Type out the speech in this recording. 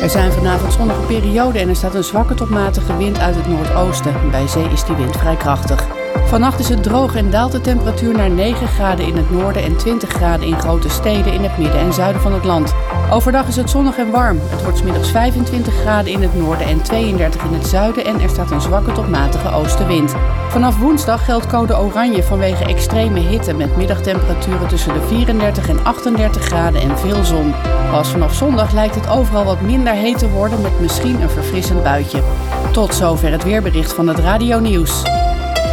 Er zijn vanavond zonnige perioden en er staat een zwakke tot matige wind uit het noordoosten. Bij zee is die wind vrij krachtig. Vannacht is het droog en daalt de temperatuur naar 9 graden in het noorden en 20 graden in grote steden in het midden en zuiden van het land. Overdag is het zonnig en warm. Het wordt 's middags 25 graden in het noorden en 32 in het zuiden en er staat een zwakke tot matige oostenwind. Vanaf woensdag geldt code oranje vanwege extreme hitte met middagtemperaturen tussen de 34 en 38 graden en veel zon. Pas vanaf zondag lijkt het overal wat minder heet te worden met misschien een verfrissend buitje. Tot zover het weerbericht van het Radio Nieuws.